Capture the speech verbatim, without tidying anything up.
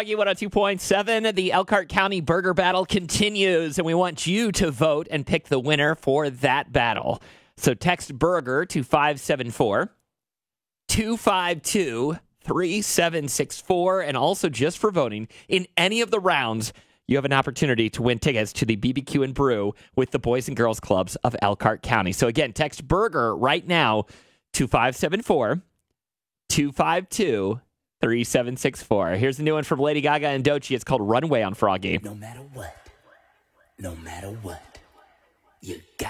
Froggy one oh two point seven. The Elkhart County Burger Battle continues, and we want you to vote and pick the winner for that battle. So text burger to five seven four, two five two, three seven six four. And also, just for voting, in any of the rounds, you have an opportunity to win tickets to the B B Q and Brew with the Boys and Girls Clubs of Elkhart County. So again, text burger right now to five seven four, two five two, three seven six four. Here's the new one from Lady Gaga and Doechii. It's called Runaway on Froggy. No matter what, no matter what, you got